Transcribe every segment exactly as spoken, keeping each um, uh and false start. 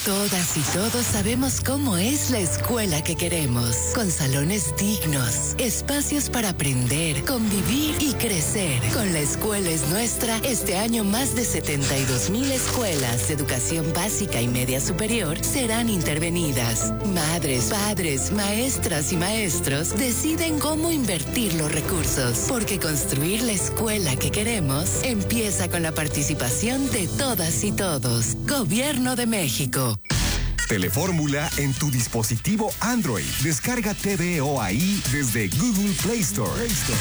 Todas y todos sabemos cómo es la escuela que queremos, con salones dignos, espacios para aprender, convivir y crecer. Con La Escuela es Nuestra, este año más de setenta y dos mil escuelas de educación básica y media superior serán intervenidas. Madres, padres, maestras y maestros deciden cómo invertir los recursos, porque construir la escuela que queremos empieza con la participación de todas y todos. Gobierno de México. Telefórmula en tu dispositivo Android. Descarga T V O ahí desde Google Play Store. Play Store.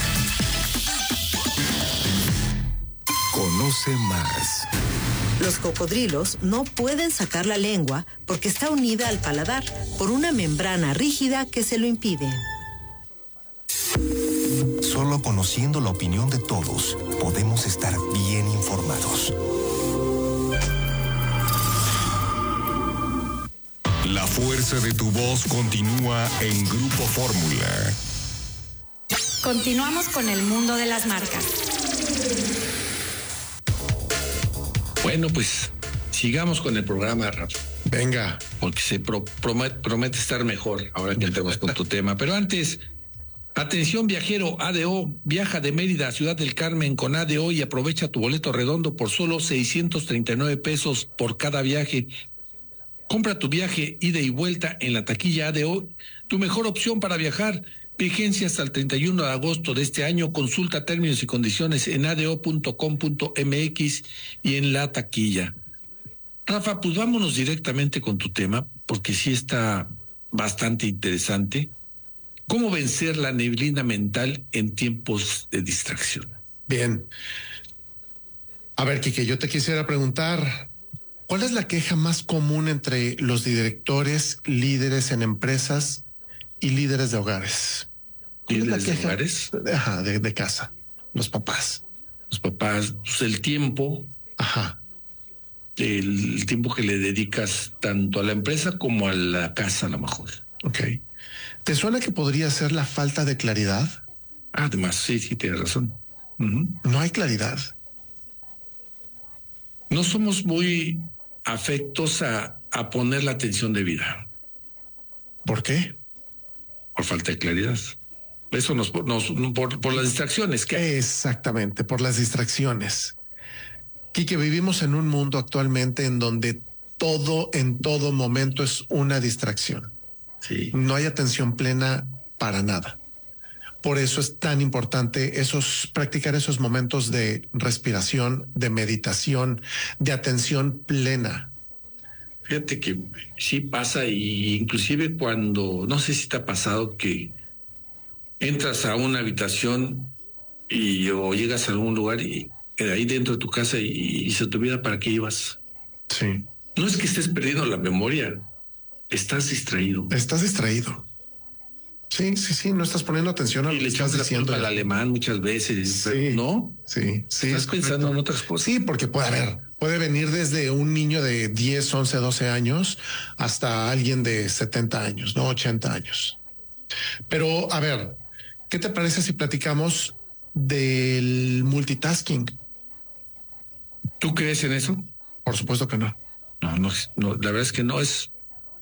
Conoce más. Los cocodrilos no pueden sacar la lengua porque está unida al paladar por una membrana rígida que se lo impide. Solo conociendo la opinión de todos podemos estar bien informados. La fuerza de tu voz continúa en Grupo Fórmula. Continuamos con el mundo de las marcas. Bueno, pues sigamos con el programa, Rafa. Venga. Porque se pro, promete, promete estar mejor ahora que entremos con tu tema. Pero antes, atención viajero, A D O, viaja de Mérida a Ciudad del Carmen con A D O y aprovecha tu boleto redondo por solo seiscientos treinta y nueve pesos por cada viaje. Compra tu viaje ida y vuelta en la taquilla A D O, tu mejor opción para viajar. Vigencia hasta el treinta y uno de agosto de este año. Consulta términos y condiciones en a d o punto com punto m x y en la taquilla. Rafa, pues vámonos directamente con tu tema, porque sí está bastante interesante. ¿Cómo vencer la neblina mental en tiempos de distracción? Bien. A ver, Quique, yo te quisiera preguntar, ¿cuál es la queja más común entre los directores, líderes en empresas y líderes de hogares? ¿Líderes de hogares? Ajá, de, de casa, los papás. Los papás, pues el tiempo. Ajá. El tiempo que le dedicas tanto a la empresa como a la casa, a lo mejor. Ok. ¿Te suena que podría ser la falta de claridad? Además, sí, sí, tienes razón. Uh-huh. No hay claridad. No somos muy afectos a, a poner la atención debida. ¿Por qué? Por falta de claridad. Eso nos, nos por, por las distracciones. ¿Qué? Exactamente, por las distracciones. Quique, vivimos en un mundo actualmente en donde todo, en todo momento es una distracción. Sí. No hay atención plena para nada. Por eso es tan importante esos, practicar esos momentos de respiración, de meditación, de atención plena. Fíjate que sí pasa, y inclusive cuando, no sé si te ha pasado que entras a una habitación y o llegas a algún lugar y ahí dentro de tu casa y, y se te olvida para qué ibas. Sí. No es que estés perdiendo la memoria, estás distraído. Estás distraído. Sí, sí, sí, no estás poniendo atención a lo y que le estás echas diciendo. la culpa al alemán muchas veces, Sí, ¿no? Sí, sí. Estás pensando en otras cosas. Sí, porque puede haber, puede venir desde un niño de diez, once, doce años hasta alguien de setenta años, no ochenta años. Pero, a ver, ¿qué te parece si platicamos del multitasking? ¿Tú crees en eso? Por supuesto que no. No, no, no, la verdad es que no es.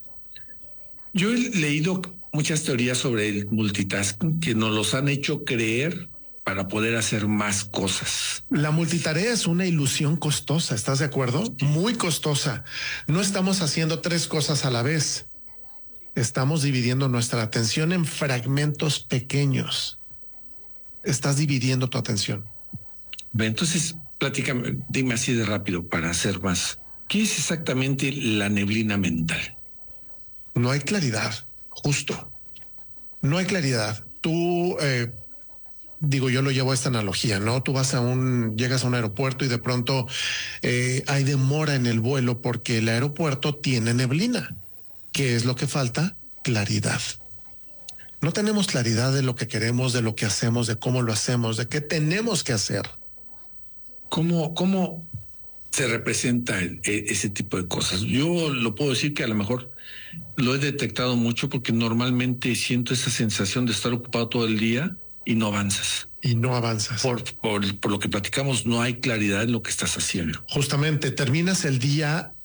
Yo he leído muchas teorías sobre el multitasking que nos los han hecho creer para poder hacer más cosas. La multitarea es una ilusión costosa, ¿estás de acuerdo? Muy costosa. No estamos haciendo tres cosas a la vez. Estamos dividiendo nuestra atención en fragmentos pequeños. Estás dividiendo tu atención. Entonces, platícame, dime así de rápido para hacer más. ¿Qué es exactamente la neblina mental? No hay claridad, justo. No hay claridad. Tú, eh, digo, yo lo llevo a esta analogía, ¿no? Tú vas a un, llegas a un aeropuerto y de pronto eh, hay demora en el vuelo porque el aeropuerto tiene neblina. ¿Qué es lo que falta? Claridad. No tenemos claridad de lo que queremos, de lo que hacemos, de cómo lo hacemos, de qué tenemos que hacer. ¿Cómo, cómo se representa el, ese tipo de cosas? Yo lo puedo decir que a lo mejor lo he detectado mucho porque normalmente siento esa sensación de estar ocupado todo el día y no avanzas. Y no avanzas. Por, por, por lo que platicamos, no hay claridad en lo que estás haciendo. Justamente terminas el día